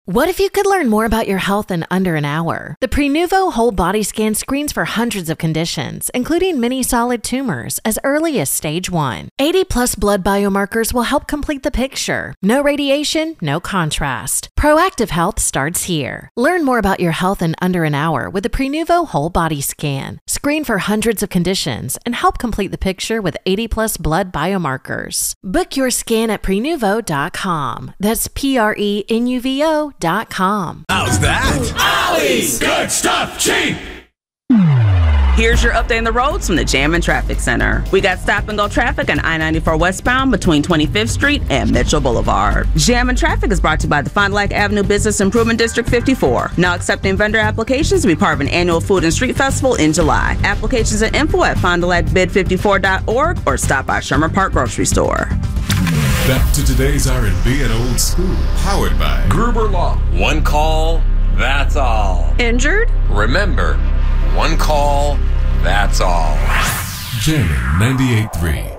What if you could learn more about your health in under an hour? The Prenuvo Whole Body Scan screens for hundreds of conditions, including many solid tumors, as early as stage 1. 80-plus blood biomarkers will help complete the picture. No radiation, no contrast. Proactive health starts here. Learn more about your health in under an hour with the Prenuvo Whole Body Scan. Screen for hundreds of conditions and help complete the picture with 80-plus blood biomarkers. Book your scan at Prenuvo.com. That's Prenuvo.com. How's that? Ollie's good stuff cheap. Here's your update on the roads from the Jam and Traffic Center. We got stop-and-go traffic on I-94 westbound between 25th Street and Mitchell Boulevard. Jam and Traffic is brought to you by the Fond du Lac Avenue Business Improvement District 54. Now accepting vendor applications to be part of an annual food and street festival in July. Applications and info at fonddulacbid54.org or stop by Shermer Park Grocery Store. Back to today's R&B and old school. Powered by Gruber Law. One call, that's all. Injured? Remember, one call, that's all. Jamming 98.3.